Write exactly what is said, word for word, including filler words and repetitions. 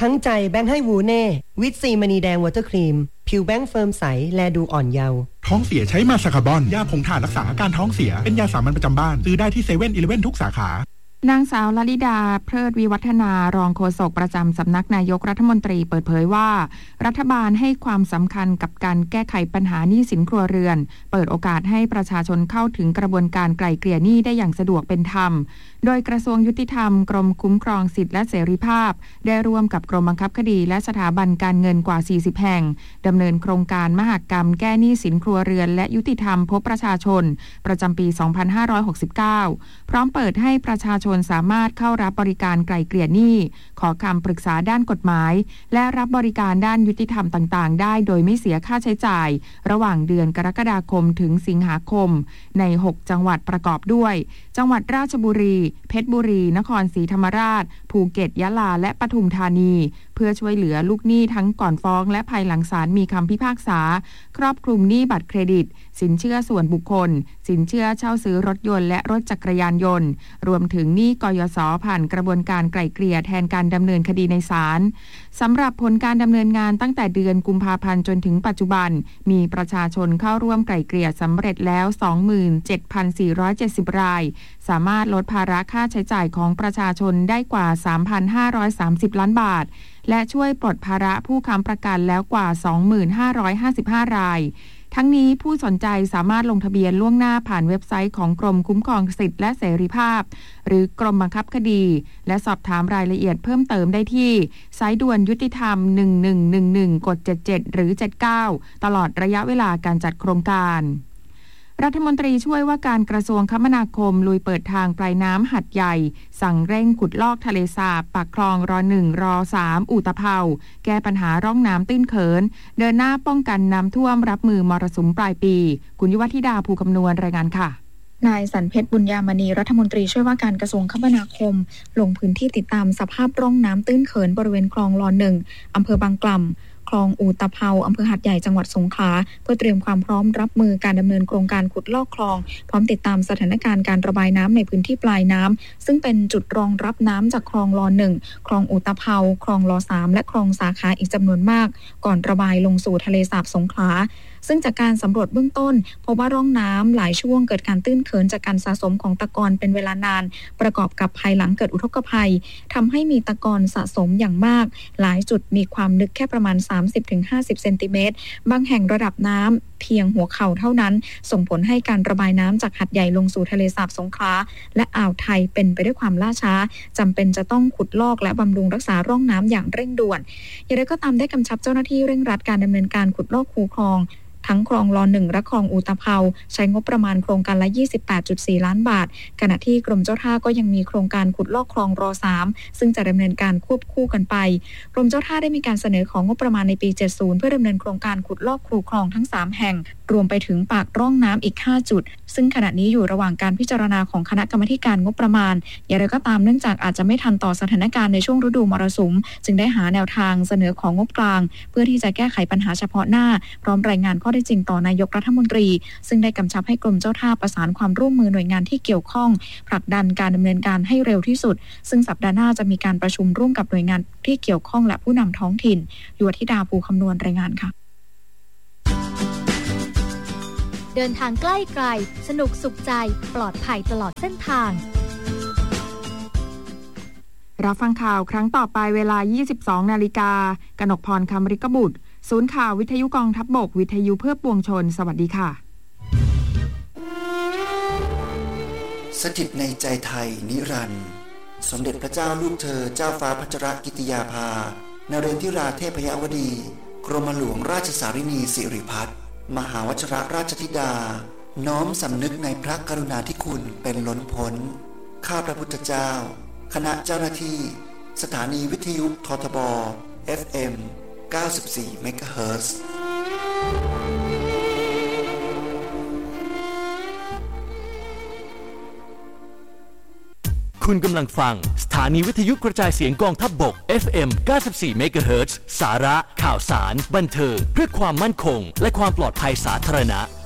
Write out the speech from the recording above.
ทั้งใจแบงค์ให้วูเน่วิตซีมณีแดงวอเตอร์ครีมผิวแบงค์เฟิร์มใสแลดูอ่อนเยาว์ท้องเสียใช้มาสคาบอนยาผงถ่านรักษาอาการท้องเสียเป็นยาสามัญประจำบ้านซื้อได้ที่เซเว่นอีเลฟเว่นทุกสาขานางสาวลลิดาเพลิดวิวัฒนารองโฆษกประจำสำนักนายกรัฐมนตรีเปิดเผยว่ารัฐบาลให้ความสำคัญกับการแก้ไขปัญหาหนี้สินครัวเรือนเปิดโอกาสให้ประชาชนเข้าถึงกระบวนการไกล่เกลี่ยหนี้ได้อย่างสะดวกเป็นธรรมโดยกระทรวงยุติธรรมกรมคุ้มครองสิทธิและเสรีภาพได้ร่วมกับกรมบังคับคดีและสถาบันการเงินกว่าสี่สิบแห่งดำเนินโครงการมหกรรมแก้หนี้สินครัวเรือนและยุติธรรมพบประชาชนประจำปีสองพันห้าร้อยหกสิบเก้าพร้อมเปิดให้ประชาชนสามารถเข้ารับบริการไกล่เกลี่ยหนี้ขอคำปรึกษาด้านกฎหมายและรับบริการด้านยุติธรรมต่างๆได้โดยไม่เสียค่าใช้จ่ายระหว่างเดือนกรกฎาคมถึงสิงหาคมในหกจังหวัดประกอบด้วยจังหวัดราชบุรีเพชรบุรีนครศรีธรรมราชภูเก็ตยะลาและปทุมธานีเพื่อช่วยเหลือลูกหนี้ทั้งก่อนฟ้องและภายหลังศาลมีคำพิพากษาครอบคลุมหนี้บัตรเครดิตสินเชื่อส่วนบุคคลสินเชื่อเช่าซื้อรถยนต์และรถจักรยานยนต์รวมถึงหนี้กยศผ่านกระบวนการไกล่เกลี่ยแทนการดำเนินคดีในศาลสำหรับผลการดำเนินงานตั้งแต่เดือนกุมภาพันธ์จนถึงปัจจุบันมีประชาชนเข้าร่วมไกล่เกลี่ยสำเร็จแล้ว สองหมื่นเจ็ดพันสี่ร้อยเจ็ดสิบ รายสามารถลดภาระค่าใช้จ่ายของประชาชนได้กว่า สามพันห้าร้อยสามสิบ ล้านบาทและช่วยปลดภาระผู้ค้ำประกันแล้วกว่า สองหมื่นห้าร้อยห้าสิบห้า รายทั้งนี้ผู้สนใจสามารถลงทะเบียนล่วงหน้าผ่านเว็บไซต์ของกรมคุ้มครองสิทธิและเสรีภาพหรือกรมบังคับคดีและสอบถามรายละเอียดเพิ่มเติมได้ที่สายด่วนยุติธรรมหนึ่งหนึ่งหนึ่งหนึ่งกดเจ็ดเจ็ดหรือเจ็ดเก้าตลอดระยะเวลาการจัดโครงการรัฐมนตรีช่วยว่าการกระทรวงคมนาคมลุยเปิดทางปลายน้ำหัดใหญ่สั่งเร่งขุดลอกทะเลสาบปากคลองรหนึ่งรสามอุตภเปาแก้ปัญหาร่องน้ำตื้นเขินเดินหน้าป้องกันน้ำท่วมรับมือมรสุมปลายปีคุณยุวธิดาภูคำนวณรายงานค่ะนายสันเพชรบุญญามณีรัฐมนตรีช่วยว่าการกระทรวงคมนาคมลงพื้นที่ติดตามสภาพร่องน้ำตื้นเขินบริเวณคลองรหนึ่งอำเภอบางกล่ำคลองอูตะเภาอำเภอหาดใหญ่จังหวัดสงขลาเพื่อเตรียมความพร้อมรับมือการดำเนินโครงการขุดลอกคลองพร้อมติดตามสถานการณ์การระบายน้ำในพื้นที่ปลายน้ำซึ่งเป็นจุดรองรับน้ำจากคลองรหนึ่งคลองอูตะเภาคลองรสามและคลองสาขาอีกจำนวนมากก่อนระบายลงสู่ทะเลสาบสงขลาซึ่งจากการสำรวจเบื้องต้นพบว่าร่องน้ำหลายช่วงเกิดการตื้นเขินจากการสะสมของตะกอนเป็นเวลานานประกอบกับภายหลังเกิดอุทกภัยทำให้มีตะกอนสะสมอย่างมากหลายจุดมีความลึกแค่ประมาณ สามสิบถึงห้าสิบ เซนติเมตรบางแห่งระดับน้ำเพียงหัวเข่าเท่านั้นส่งผลให้การระบายน้ำจากหาดใหญ่ลงสู่ทะเลสาบสงขลาและอ่าวไทยเป็นไปด้วยความล่าช้าจำเป็นจะต้องขุดลอกและบำรุงรักษาร่องน้ำอย่างเร่งด่วนอย่างไรก็ตามได้กำชับเจ้าหน้าที่เร่งรัดการดำเนินการขุดลอกคูคลองทั้งคลองรหนึ่งและคลองอูตะเภาใช้งบประมาณโครงการละ ยี่สิบแปดจุดสี่ ล้านบาทขณะที่กรมเจ้าท่าก็ยังมีโครงการขุดลอกคลองรสามซึ่งจะดำเนินการควบคู่กันไปกรมเจ้าท่าได้มีการเสนอของงบประมาณในปีเจ็ดสิบเพื่อดำเนินโครงการขุดลอกคูคลองทั้งสามแห่งรวมไปถึงปากร่องน้ำอีกห้าจุดซึ่งขณะนี้อยู่ระหว่างการพิจารณาของคณะกรรมการงบประมาณอย่างไรก็ตามเนื่องจากอาจจะไม่ทันต่อสถานการณ์ในช่วงฤดูมรสุมจึงได้หาแนวทางเสนอของงบกลางเพื่อที่จะแก้ไขปัญหาเฉพาะหน้าพร้อมรายงานข้อเท็จจริงต่อนายกรัฐมนตรีซึ่งได้กำชับให้กรมเจ้าท่าประสานความร่วมมือหน่วยงานที่เกี่ยวข้องผลักดันการดำเนินการให้เร็วที่สุดซึ่งสัปดาห์หน้าจะมีการประชุมร่วมกับหน่วยงานที่เกี่ยวข้องและผู้นำท้องถิ่นยุวธิดาภูคำนวณรายงานค่ะเดินทางใกล้ไกลสนุกสุขใจปลอดภัยตลอดเส้นทางรับฟังข่าวครั้งต่อไปเวลา ยี่สิบสอง นาฬิกากนกพรคำริกบุตรศูนย์ข่าววิทยุกองทัพบกวิทยุเพื่อปวงชนสวัสดีค่ะสถิตในใจไทยนิรันดร์สมเด็จพระเจ้าลูกเธอเจ้าฟ้าพัชรกิติยาภานเรนทิราเทพยวดีกรมหลวงราชสารินีสิริพัฒน์มหาวชิรราชธิดาน้อมสำนึกในพระกรุณาธิคุณเป็นล้นพ้นข้าพระพุทธเจ้าคณะเจ้าหน้าที่สถานีวิทยุททบ เอฟ เอ็ม เก้าสิบสี่ เมกะเฮิรตซ์คุณกำลังฟังสถานีวิทยุกระจายเสียงกองทัพบก เอฟ เอ็ม เก้าสิบสี่ เมกะเฮิรตซ์สาระข่าวสารบันเทิงเพื่อความมั่นคงและความปลอดภัยสาธารณะ